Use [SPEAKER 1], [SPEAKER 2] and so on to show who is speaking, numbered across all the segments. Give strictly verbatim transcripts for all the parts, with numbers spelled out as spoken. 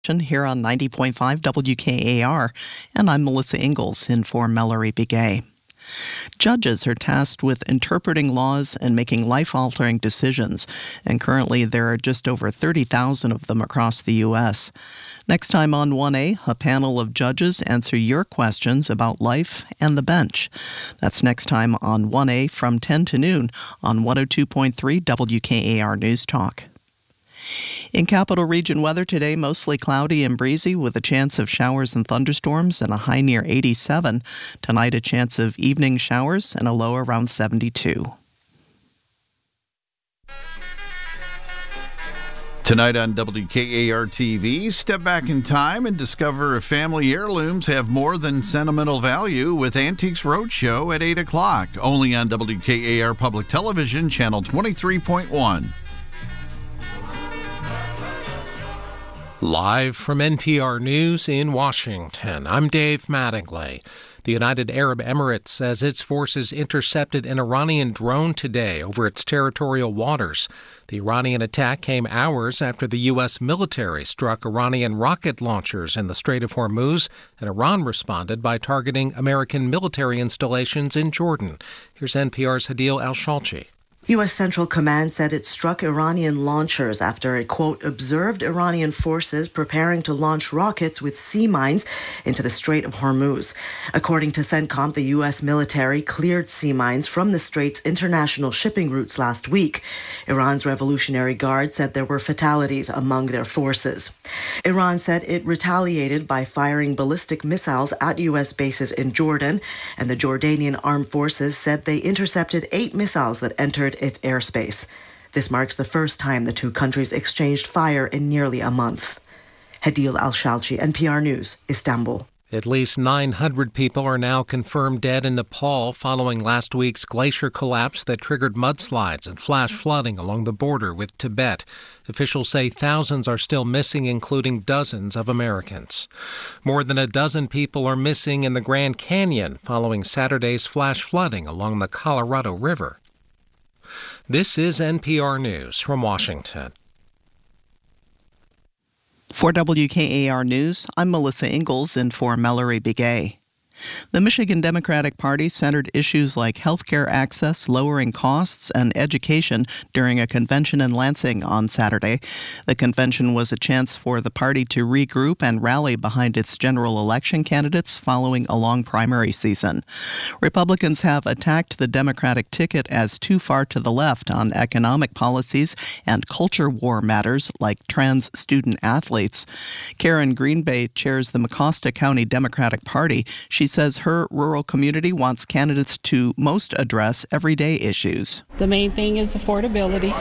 [SPEAKER 1] Here on ninety point five W K A R, and I'm Melissa Ingalls in for Mallory Begay. Judges are tasked with interpreting laws and making life-altering decisions, and currently there are just over thirty thousand of them across the U S. Next time on one A, a panel of judges answer your questions about life and the bench. That's next time on one A from ten to noon on one oh two point three W K A R News Talk. In Capital Region weather today, mostly cloudy and breezy with a chance of showers and thunderstorms and a high near eighty-seven. Tonight, a chance of evening showers and a low around seventy-two.
[SPEAKER 2] Tonight on W K A R T V, step back in time and discover if family heirlooms have more than sentimental value with Antiques Roadshow at eight o'clock, only on W K A R Public Television, Channel twenty-three point one.
[SPEAKER 3] Live from N P R News in Washington, I'm Dave Mattingly. The United Arab Emirates says its forces intercepted an Iranian drone today over its territorial waters. The Iranian attack came hours after the U S military struck Iranian rocket launchers in the Strait of Hormuz, and Iran responded by targeting American military installations in Jordan. Here's N P R's Hadil Al-Shalchi.
[SPEAKER 4] U S Central Command said it struck Iranian launchers after it, quote, observed Iranian forces preparing to launch rockets with sea mines into the Strait of Hormuz. According to CENTCOM, the U S military cleared sea mines from the Strait's international shipping routes last week. Iran's Revolutionary Guard said there were fatalities among their forces. Iran said it retaliated by firing ballistic missiles at U S bases in Jordan, and the Jordanian armed forces said they intercepted eight missiles that entered its airspace. This marks the first time the two countries exchanged fire in nearly a month. Hadil Al-Shalchi, N P R News, Istanbul.
[SPEAKER 3] At least nine hundred people are now confirmed dead in Nepal following last week's glacier collapse that triggered mudslides and flash flooding along the border with Tibet. Officials say thousands are still missing, including dozens of Americans. More than a dozen people are missing in the Grand Canyon following Saturday's flash flooding along the Colorado River. This is N P R News from Washington.
[SPEAKER 1] For W K A R News, I'm Melissa Ingalls in for Mallory Begay. The Michigan Democratic Party centered issues like healthcare access, lowering costs, and education during a convention in Lansing on Saturday. The convention was a chance for the party to regroup and rally behind its general election candidates following a long primary season. Republicans have attacked the Democratic ticket as too far to the left on economic policies and culture war matters like trans student athletes. Karen Greenbay chairs the Mecosta County Democratic Party. She says her rural community wants candidates to most address everyday issues.
[SPEAKER 5] The main thing is affordability,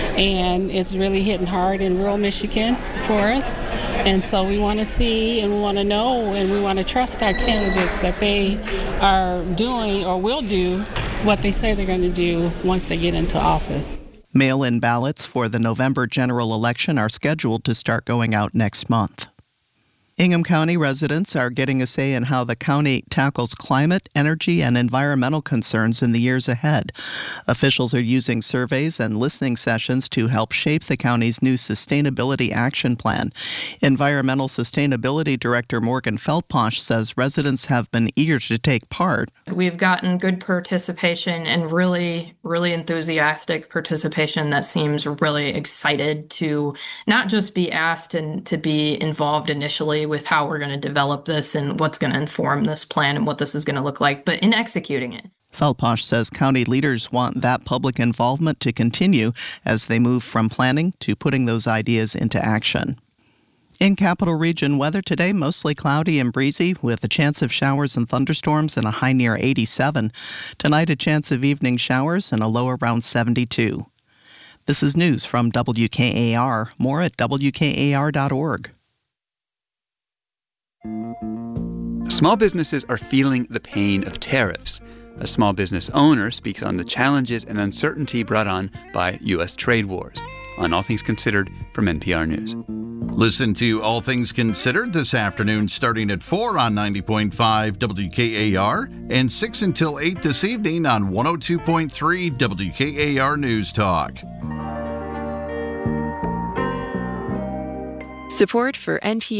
[SPEAKER 5] and it's really hitting hard in rural Michigan for us. And so we want to see and we want to know and we want to trust our candidates that they are doing or will do what they say they're going to do once they get into office.
[SPEAKER 1] Mail-in ballots for the November general election are scheduled to start going out next month. Ingham County residents are getting a say in how the county tackles climate, energy, and environmental concerns in the years ahead. Officials are using surveys and listening sessions to help shape the county's new Sustainability Action Plan. Environmental Sustainability Director Morgan Feldposh says residents have been eager to take part.
[SPEAKER 6] We've gotten good participation and really, really enthusiastic participation that seems really excited to not just be asked and to be involved initially with how we're going to develop this and what's going to inform this plan and what this is going to look like, but in executing it.
[SPEAKER 1] Feldposh says county leaders want that public involvement to continue as they move from planning to putting those ideas into action. In Capital Region weather today, mostly cloudy and breezy with a chance of showers and thunderstorms and a high near eighty-seven. Tonight, a chance of evening showers and a low around seventy-two. This is news from W K A R. More at W K A R dot org.
[SPEAKER 7] Small businesses are feeling the pain of tariffs. A small business owner speaks on the challenges and uncertainty brought on by U S trade wars. On All Things Considered from N P R News.
[SPEAKER 2] Listen to All Things Considered this afternoon starting at four on ninety point five W K A R and six until eight this evening on one oh two point three W K A R News Talk.
[SPEAKER 8] Support for N P R